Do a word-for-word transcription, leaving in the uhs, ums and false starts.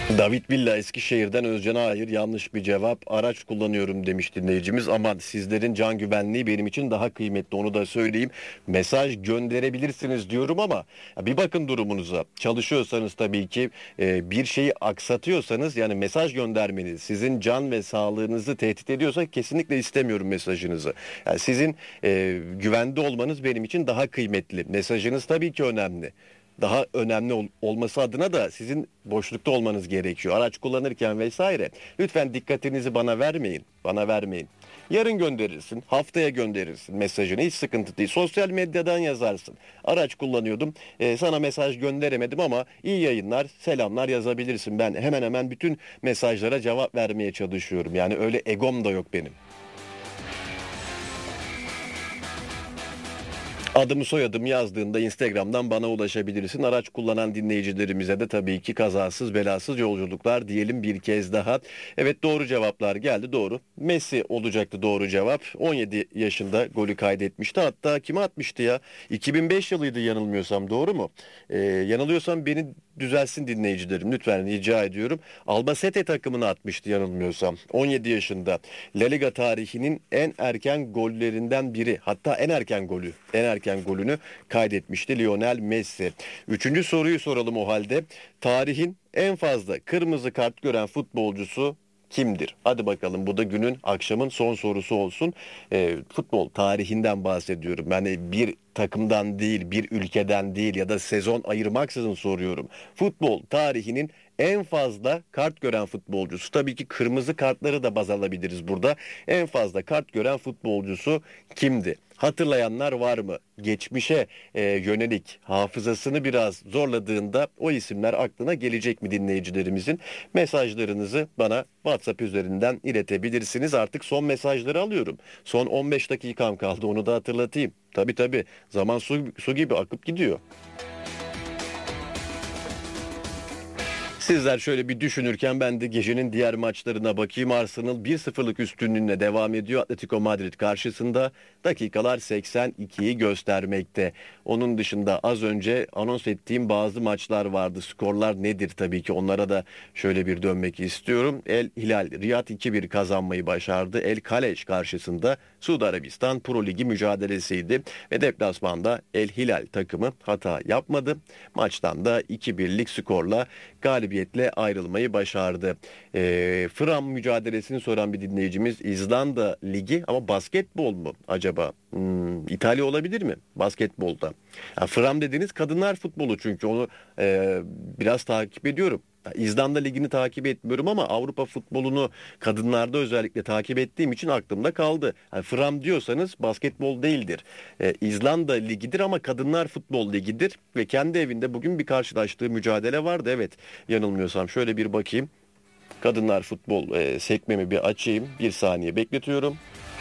David Villa Eskişehir'den Özcan'a hayır yanlış bir cevap. Araç kullanıyorum demiş dinleyicimiz. Aman sizlerin can güvenliği benim için daha kıymetli, onu da söyleyeyim. Mesaj gönderebilirsiniz diyorum ama bir bakın durumunuza. Çalışıyorsanız tabii ki e, bir şeyi aksatıyorsanız, yani mesaj göndermeniz sizin can ve sağlığınızı tehdit ediyorsa kesinlikle istemiyorum mesajınızı. Yani sizin e, güvende olmanız benim için daha kıymetli. Mesajınız tabii ki önemli. Daha önemli ol- olması adına da sizin boşlukta olmanız gerekiyor. Araç kullanırken vesaire. Lütfen dikkatinizi bana vermeyin. Bana vermeyin. Yarın gönderirsin, haftaya gönderirsin mesajını, hiç sıkıntı değil. Sosyal medyadan yazarsın. Araç kullanıyordum, e, sana mesaj gönderemedim ama iyi yayınlar, selamlar yazabilirsin. Ben hemen hemen bütün mesajlara cevap vermeye çalışıyorum. Yani öyle egom da yok benim. Adımı soyadımı yazdığında Instagram'dan bana ulaşabilirsin. Araç kullanan dinleyicilerimize de tabii ki kazasız belasız yolculuklar diyelim bir kez daha. Evet, doğru cevaplar geldi, doğru. Messi olacaktı doğru cevap. on yedi yaşında golü kaydetmişti. Hatta kime atmıştı ya? iki bin beş yılıydı yanılmıyorsam, doğru mu? Ee, yanılıyorsam beni düzelsin dinleyicilerim. Lütfen rica ediyorum. Albacete takımına atmıştı yanılmıyorsam. on yedi yaşında. La Liga tarihinin en erken gollerinden biri. Hatta en erken golü. En erken golünü kaydetmişti Lionel Messi. Üçüncü soruyu soralım o halde. Tarihin en fazla kırmızı kart gören futbolcusu kimdir? Hadi bakalım, bu da günün, akşamın son sorusu olsun. E, futbol tarihinden bahsediyorum. Yani bir takımdan değil, bir ülkeden değil ya da sezon ayırmaksızın soruyorum. Futbol tarihinin en fazla kart gören futbolcusu. Tabii ki kırmızı kartları da baz alabiliriz burada. En fazla kart gören futbolcusu kimdi? Hatırlayanlar var mı? Geçmişe e, yönelik hafızasını biraz zorladığında o isimler aklına gelecek mi dinleyicilerimizin? Mesajlarınızı bana WhatsApp üzerinden iletebilirsiniz. Artık son mesajları alıyorum. Son on beş dakikam kaldı, onu da hatırlatayım. Tabii tabii, zaman su, su gibi akıp gidiyor. Sizler şöyle bir düşünürken ben de gecenin diğer maçlarına bakayım. Arsenal bir sıfırlık üstünlüğüne devam ediyor Atletico Madrid karşısında. Dakikalar seksen ikiyi göstermekte. Onun dışında az önce anons ettiğim bazı maçlar vardı. Skorlar nedir tabii ki, onlara da şöyle bir dönmek istiyorum. El Hilal Riyad iki bir kazanmayı başardı. El Kaleş karşısında Suudi Arabistan Pro Ligi mücadelesiydi. Ve deplasmanda El Hilal takımı hata yapmadı. Maçtan da iki birlik skorla galibiyetle ayrılmayı başardı. E, Fram mücadelesini soran bir dinleyicimiz, İzlanda Ligi ama basketbol mu acaba? Hmm, İtalya olabilir mi basketbolda? Ya, Fram dediğiniz kadınlar futbolu, çünkü onu e, biraz takip ediyorum. İzlanda Ligi'ni takip etmiyorum ama Avrupa futbolunu kadınlarda özellikle takip ettiğim için aklımda kaldı. Yani Fram diyorsanız basketbol değildir. Ee, İzlanda Ligi'dir ama Kadınlar Futbol Ligi'dir ve kendi evinde bugün bir karşılaştığı mücadele vardı. Evet, yanılmıyorsam şöyle bir bakayım. Kadınlar Futbol e, sekmemi bir açayım. Bir saniye bekletiyorum.